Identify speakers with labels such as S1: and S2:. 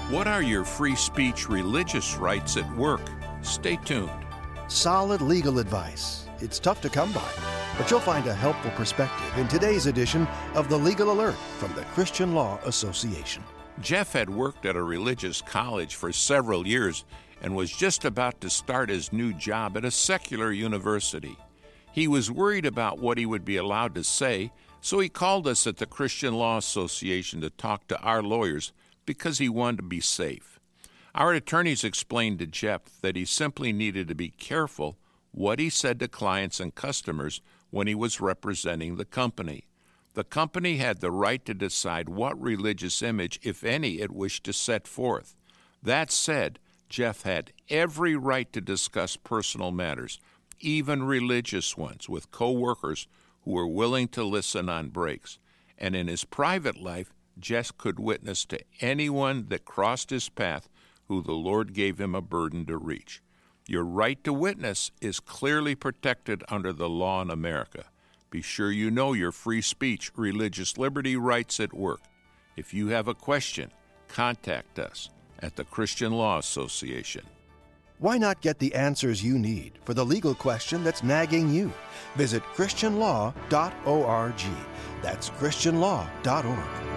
S1: What are your free speech religious rights at work? Stay tuned.
S2: Solid legal advice. It's tough to come by, but you'll find a helpful perspective in today's edition of The Legal Alert from the Christian Law Association.
S1: Jeff had worked at a religious college for several years and was just about to start his new job at a secular university. He was worried about what he would be allowed to say, so he called us at the Christian Law Association to talk to our lawyers because he wanted to be safe. Our attorneys explained to Jeff that he simply needed to be careful what he said to clients and customers when he was representing the company. The company had the right to decide what religious image, if any, it wished to set forth. That said, Jeff had every right to discuss personal matters, even religious ones, with co-workers who were willing to listen on breaks. And in his private life, Jeff could witness to anyone that crossed his path who the Lord gave him a burden to reach. Your right to witness is clearly protected under the law in America. Be sure you know your free speech, religious liberty rights at work. If you have a question, contact us at the Christian Law Association.
S2: Why not get the answers you need for the legal question that's nagging you? Visit christianlaw.org. That's christianlaw.org.